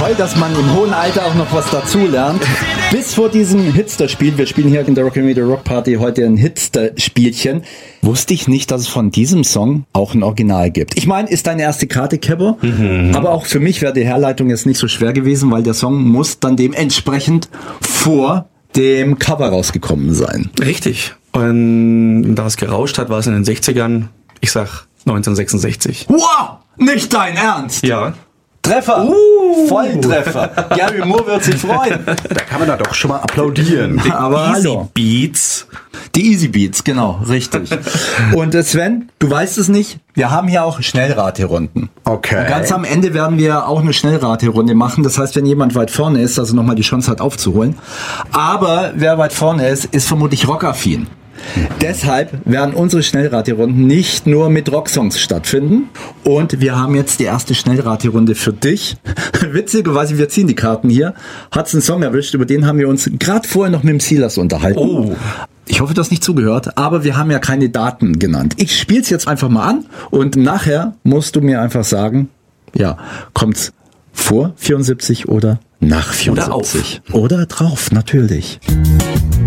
toll, dass man im hohen Alter auch noch was dazulernt. Bis vor diesem Hitster-Spiel, wir spielen hier in der Rockabilly Rock Party heute ein Hitster-Spielchen, wusste ich nicht, dass es von diesem Song auch ein Original gibt. Ich meine, ist deine erste Karte, Kebber, aber auch für mich wäre die Herleitung jetzt nicht so schwer gewesen, weil der Song muss dann dementsprechend vor dem Cover rausgekommen sein. Richtig. Und da es gerauscht hat, war es in den 60ern, ich sag 1966. Wow! Nicht dein Ernst? Ja. Treffer! Volltreffer! Gary Moore wird sich freuen. Da kann man da doch schon mal applaudieren. Aber Easy hallo. Beats. Die Easy Beats, genau, richtig. Und Sven, du weißt es nicht, wir haben hier auch Schnellraterunden. Okay. Und ganz am Ende werden wir auch eine Schnellraterunde machen. Das heißt, wenn jemand weit vorne ist, also nochmal die Chance hat aufzuholen. Aber wer weit vorne ist vermutlich rockaffin. Deshalb werden unsere Schnellraterunden nicht nur mit Rocksongs stattfinden. Und wir haben jetzt die erste Schnellraterunde für dich. Witzigerweise, wir ziehen die Karten hier. Hat's einen Song erwischt, über den haben wir uns gerade vorher noch mit dem Silas unterhalten. Oh. Ich hoffe, du hast nicht zugehört, aber wir haben ja keine Daten genannt. Ich spiel's jetzt einfach mal an und nachher musst du mir einfach sagen, ja, kommt's vor 74 oder nach 74? Oder drauf, natürlich.